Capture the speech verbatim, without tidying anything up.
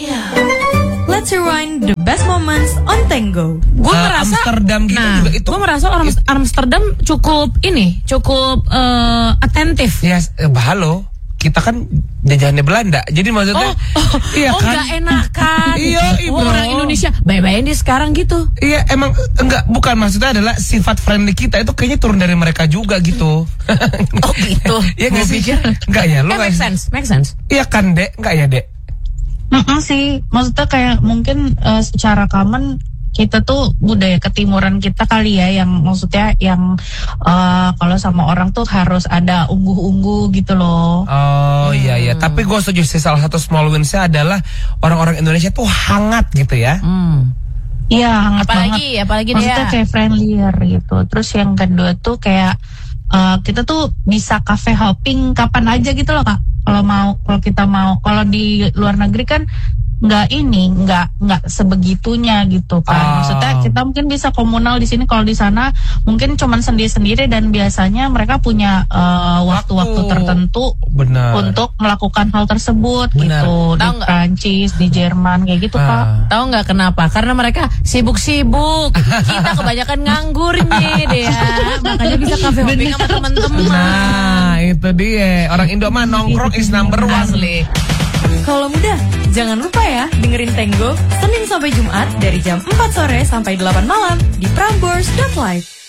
Let's rewind the best moments on Tango. Gue Uh, merasa Amsterdam gitu nah, juga itu. gue merasa orang Amsterdam cukup ini, cukup uh, atentif. Ya, eh, halo. Kita kan jajahannya Belanda. Jadi maksudnya Oh, oh, iya oh kan? gak enakan. Iya, iya, oh, bro. orang Indonesia bye-bye dia sekarang gitu. Iya, emang enggak, bukan, maksudnya adalah sifat friendly kita itu kayaknya turun dari mereka juga gitu. Oh gitu. Iya nggak Gua sih? pikir- Enggak ya, lu Eh, nggak make sih? sense, make sense. Iya kan, Dek? Enggak ya, Dek? Mm-mm sih, maksudnya kayak mungkin uh, secara common kita tuh budaya ketimuran kita kali ya, yang maksudnya yang uh, kalau sama orang tuh harus ada unggu-unggu gitu loh. Oh iya iya, tapi gue setuju sih, salah satu small wins-nya adalah orang-orang Indonesia tuh hangat gitu ya. Hmm. Iya, hangat Apalagi, banget. apalagi Maksudnya dia. kayak friendlier gitu. Terus yang kedua tuh kayak uh, kita tuh bisa cafe hopping kapan aja gitu loh Kak. Kalau mau, kalau kita mau, kalau di luar negeri kan nggak ini, nggak nggak sebegitunya gitu kan. Oh. Maksudnya kita mungkin bisa komunal di sini, kalau di sana mungkin cuman sendiri-sendiri, dan biasanya mereka punya uh, waktu-waktu Waktu. tertentu Benar. untuk melakukan hal tersebut. Benar. Gitu. Di Tahu nggak? Prancis, di Jerman kayak gitu Ah. Kak. Tahu nggak kenapa? Karena mereka sibuk-sibuk. Kita kebanyakan nganggurnya deh ya. Makanya bisa cafe hopping sama teman-teman. Nah, itu dia. Orang Indo mah nongkrong is number one. Asli. Kalau muda, jangan lupa ya dengerin Tango Senin sampai Jumat dari jam empat sore sampai delapan malam di prambors dot live.